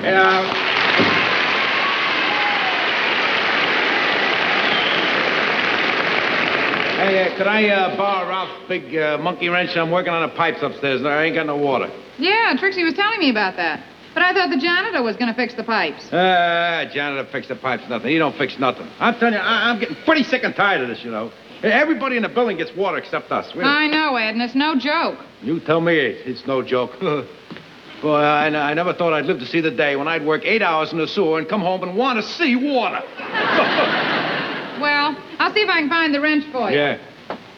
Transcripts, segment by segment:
Hey, could I borrow Ralph's big monkey wrench? I'm working on the pipes upstairs, and I ain't got no water. Yeah, Trixie was telling me about that. But I thought the janitor was going to fix the pipes. Janitor fix the pipes, nothing. He don't fix nothing. I'm telling you, I'm getting pretty sick and tired of this, you know. Everybody in the building gets water except us. I know, Ed, and it's no joke. You tell me it's no joke. Boy, I never thought I'd live to see the day when I'd work 8 hours in the sewer and come home and want to see water. Well, I'll see if I can find the wrench for you. Yeah.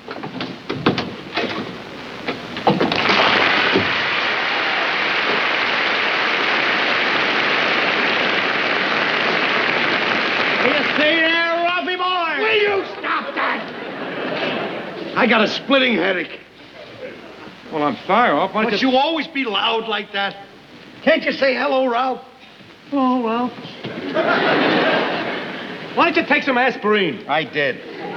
Stay there, Ralphie boy! Will you stop that? I got a splitting headache. Well, I'm sorry, Ralph. Why don't Must you always be loud like that? Can't you say hello, Ralph? Hello, Ralph. Why don't you take some aspirin? I did.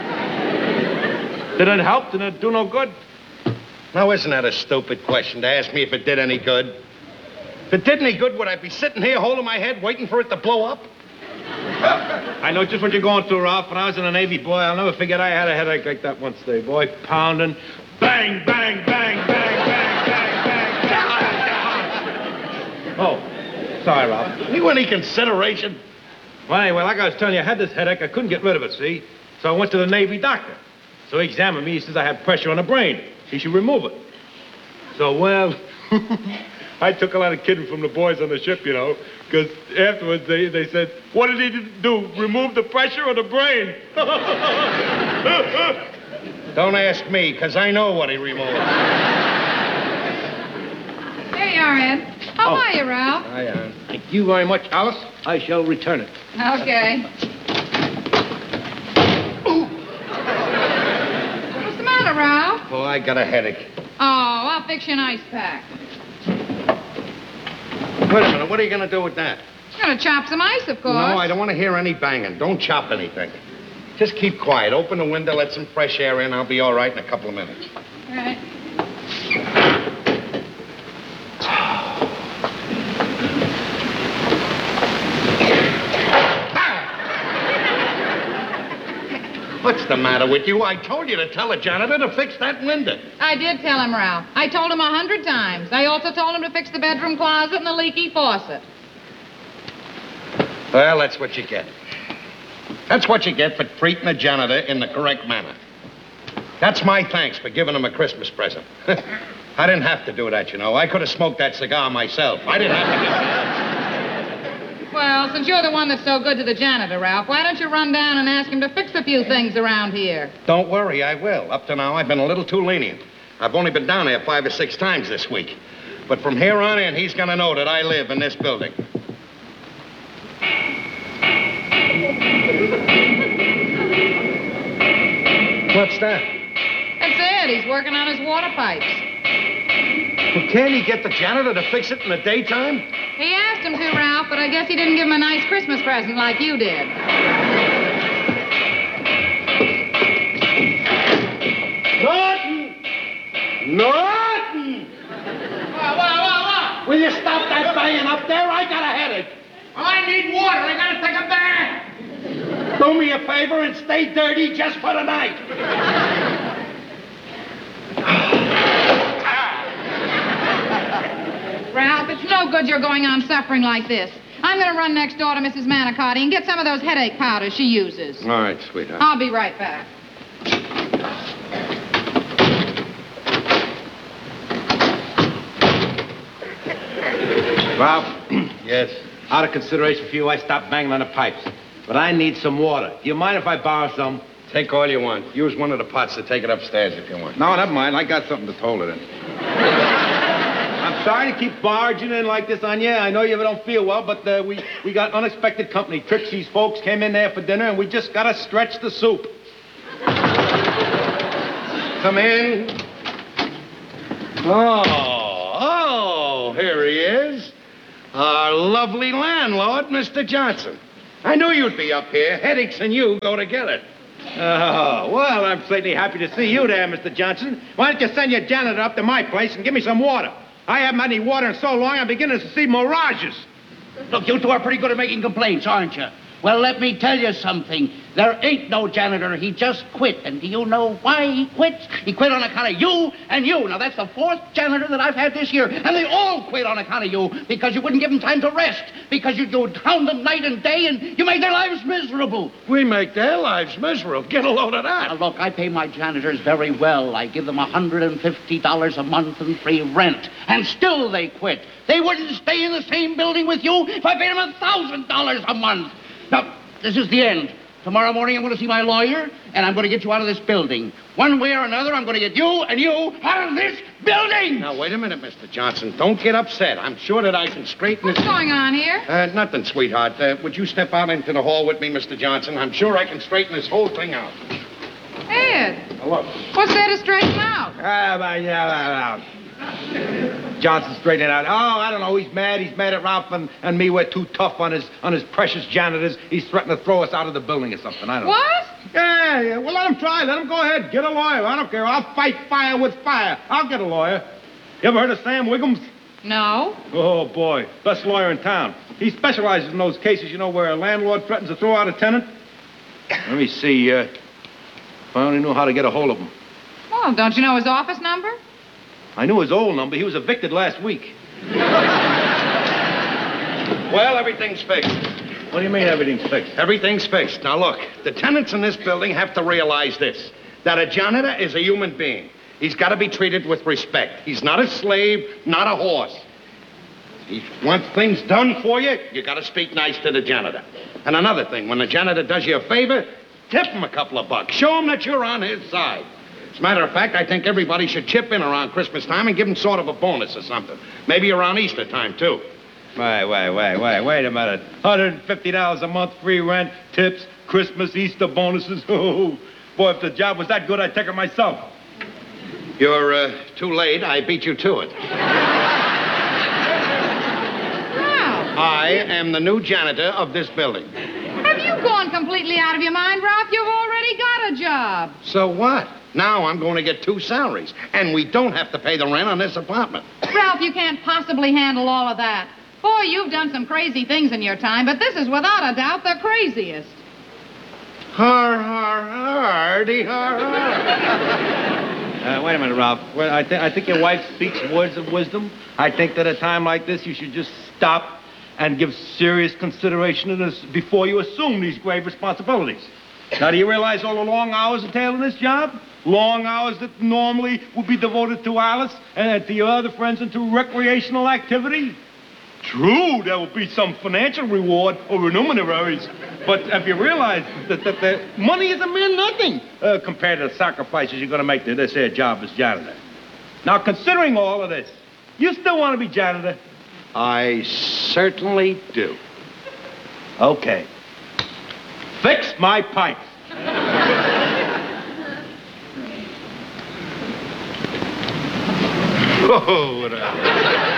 Did it help? Did it do no good? Now, isn't that a stupid question to ask me if it did any good? If it did any good, would I be sitting here holding my head waiting for it to blow up? I know just what you're going through, Ralph. When I was in the Navy, boy, I'll never forget I had a headache like that once day, boy. Pounding. Bang, bang, bang, bang, bang, bang, bang. Oh, sorry, Ralph. Any consideration? Well, anyway, like I was telling you, I had this headache. I couldn't get rid of it, see? So I went to the Navy doctor. So he examined me. He says I have pressure on the brain. He should remove it. So, well, I took a lot of kidding from the boys on the ship, you know, because afterwards they said, what did he do? Remove the pressure on the brain? Don't ask me, because I know what he removed. There you are, Ed. How are you, Ralph? Thank you very much, Alice. I shall return it. Okay. What's the matter, Ralph? Oh, I got a headache. Oh, I'll fix you an ice pack. Wait a minute, what are you going to do with that? I'm going to chop some ice, of course. No, I don't want to hear any banging. Don't chop anything. Just keep quiet. Open the window, let some fresh air in. I'll be all right in a couple of minutes. All right. What's the matter with you? I told you to tell the janitor to fix that window. I did tell him, Ralph. I told him 100 times. I also told him to fix the bedroom closet and the leaky faucet. Well, that's what you get. That's what you get for treating a janitor in the correct manner. That's my thanks for giving him a Christmas present. I didn't have to do that, you know. I could have smoked that cigar myself. I didn't have to do that. Well, since you're the one that's so good to the janitor, Ralph, why don't you run down and ask him to fix a few things around here? Don't worry, I will. Up to now, I've been a little too lenient. I've only been down there 5 or 6 times this week. But from here on in, he's going to know that I live in this building. What's that? That's it. He's working on his water pipes. Well, can't he get the janitor to fix it in the daytime? He asked him to, Ralph, but I guess he didn't give him a nice Christmas present like you did. Norton! What? Will you stop that banging up there? I got a headache. Well, I need water. I gotta take a bath. Do me a favor and stay dirty just for the night. Ralph, it's no good you're going on suffering like this. I'm going to run next door to Mrs. Manicotti and get some of those headache powders she uses. All right, sweetheart. I'll be right back. Ralph, Yes. out of consideration for you, I stopped banging on the pipes. But I need some water. Do you mind if I borrow some? Take all you want. Use one of the pots to take it upstairs if you want. No, never mind. I got something to hold it in. I'm sorry to keep barging in like this on you. I know you don't feel well, but we got unexpected company. Trixie's folks came in there for dinner, and we just got to stretch the soup. Come in. Oh, here he is. Our lovely landlord, Mr. Johnson. I knew you'd be up here. Headaches and you go together. Oh, well, I'm certainly happy to see you there, Mr. Johnson. Why don't you send your janitor up to my place and give me some water? I haven't had any water in so long, I'm beginning to see mirages. Look, you two are pretty good at making complaints, aren't you? Well, let me tell you something. There ain't no janitor. He just quit. And do you know why he quit? He quit on account of you and you. Now, that's the fourth janitor that I've had this year. And they all quit on account of you because you wouldn't give them time to rest. Because you hound them night and day and you made their lives miserable. We make their lives miserable. Get a load of that. Now, look, I pay my janitors very well. I give them $150 a month in free rent. And still they quit. They wouldn't stay in the same building with you if I paid them $1,000 a month. Now, this is the end. Tomorrow morning, I'm going to see my lawyer, and I'm going to get you out of this building. One way or another, I'm going to get you and you out of this building! Now, wait a minute, Mr. Johnson. Don't get upset. I'm sure that I can straighten this... What's going on here? Nothing, sweetheart. Would you step out into the hall with me, Mr. Johnson? I'm sure I can straighten this whole thing out. Ed, Now, look. what's there to straighten out? Johnson straightened it out. Oh, I don't know. He's mad. He's mad at Ralph and me. We're too tough on his precious janitors. He's threatening to throw us out of the building or something. I don't know. What? Yeah. Well, let him try. Let him go ahead. Get a lawyer. I don't care. I'll fight fire with fire. I'll get a lawyer. You ever heard of Sam Wiggums? No. Oh, boy. Best lawyer in town. He specializes in those cases, where a landlord threatens to throw out a tenant. Let me see. If I only knew how to get a hold of him. Well, don't you know his office number? I knew his old number. He was evicted last week. Well, everything's fixed. What do you mean everything's fixed? Everything's fixed. Now, look, the tenants in this building have to realize this, that a janitor is a human being. He's got to be treated with respect. He's not a slave, not a horse. He wants things done for you, you got to speak nice to the janitor. And another thing, when the janitor does you a favor, tip him a couple of bucks. Show him that you're on his side. As a matter of fact, I think everybody should chip in around Christmas time and give him sort of a bonus or something. Maybe around Easter time, too. Wait a minute. $150 a month, free rent, tips, Christmas, Easter bonuses. Oh, boy, if the job was that good, I'd take it myself. You're too late. I beat you to it. Ralph, I am the new janitor of this building. have you gone completely out of your mind, Ralph? You've already got a job. So what? Now I'm going to get 2 salaries, and we don't have to pay the rent on this apartment. Ralph, you can't possibly handle all of that. Boy, you've done some crazy things in your time, but this is without a doubt the craziest. Har, har, hardy, har, har. Wait a minute, Ralph. Well, I think your wife speaks words of wisdom. I think that at a time like this, you should just stop and give serious consideration to this before you assume these grave responsibilities. Now, do you realize all the long hours entailed in this job? Long hours that normally would be devoted to Alice and to your other friends and to recreational activity? True, there will be some financial reward or remuneraries. But if you realize that the money is a mere nothing compared to the sacrifices you're going to make to this here job as janitor. Now, considering all of this, you still want to be janitor? I certainly do. Okay. Fix my pipes. Oh, what a...